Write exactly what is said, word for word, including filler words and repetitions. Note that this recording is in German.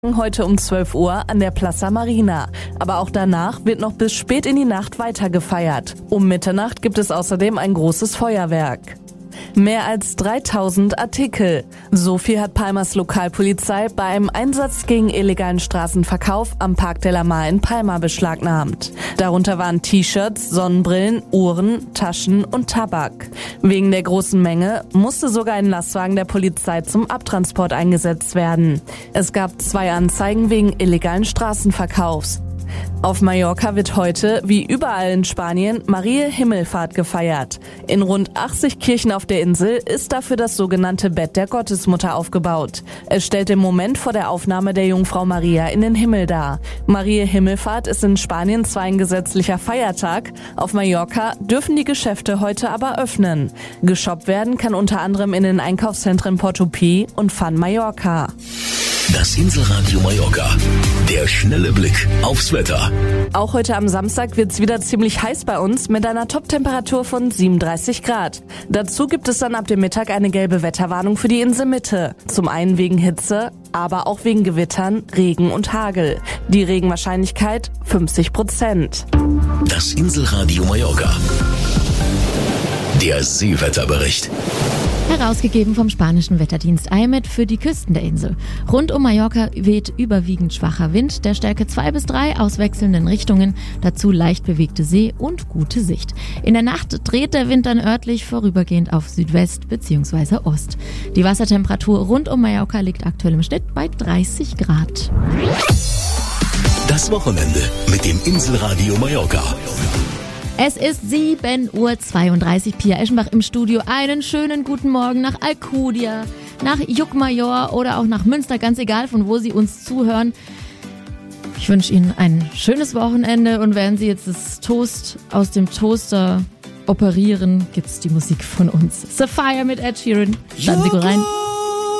Heute um zwölf Uhr an der Plaza Marina. Aber auch danach wird noch bis spät in die Nacht weiter gefeiert. Um Mitternacht gibt es außerdem ein großes Feuerwerk. Mehr als dreitausend Artikel. So viel hat Palmas Lokalpolizei bei einem Einsatz gegen illegalen Straßenverkauf am Park de la Mar in Palma beschlagnahmt. Darunter waren T-Shirts, Sonnenbrillen, Uhren, Taschen und Tabak. Wegen der großen Menge musste sogar ein Lastwagen der Polizei zum Abtransport eingesetzt werden. Es gab zwei Anzeigen wegen illegalen Straßenverkaufs. Auf Mallorca wird heute, wie überall in Spanien, Mariä Himmelfahrt gefeiert. In rund achtzig Kirchen auf der Insel ist dafür das sogenannte Bett der Gottesmutter aufgebaut. Es stellt den Moment vor der Aufnahme der Jungfrau Maria in den Himmel dar. Mariä Himmelfahrt ist in Spanien zwar ein gesetzlicher Feiertag, auf Mallorca dürfen die Geschäfte heute aber öffnen. Geshoppt werden kann unter anderem in den Einkaufszentren Portopí und Fun Mallorca. Das Inselradio Mallorca. Der schnelle Blick aufs Wetter. Auch heute am Samstag wird's wieder ziemlich heiß bei uns mit einer Toptemperatur von siebenunddreißig Grad. Dazu gibt es dann ab dem Mittag eine gelbe Wetterwarnung für die Inselmitte. Zum einen wegen Hitze, aber auch wegen Gewittern, Regen und Hagel. Die Regenwahrscheinlichkeit fünfzig Prozent. Das Inselradio Mallorca. Der Seewetterbericht. Herausgegeben vom spanischen Wetterdienst I M E D für die Küsten der Insel. Rund um Mallorca weht überwiegend schwacher Wind, der Stärke zwei bis drei aus wechselnden Richtungen, dazu leicht bewegte See und gute Sicht. In der Nacht dreht der Wind dann örtlich vorübergehend auf Südwest bzw. Ost. Die Wassertemperatur rund um Mallorca liegt aktuell im Schnitt bei dreißig Grad. Das Wochenende mit dem Inselradio Mallorca. Es ist sieben Uhr zweiunddreißig, Pia Eschenbach im Studio. Einen schönen guten Morgen nach Alcudia, nach Llucmajor oder auch nach Münster, ganz egal, von wo Sie uns zuhören. Ich wünsche Ihnen ein schönes Wochenende und während Sie jetzt das Toast aus dem Toaster operieren, gibt's die Musik von uns. Sapphire mit Ed Sheeran. Dann Sie gut rein.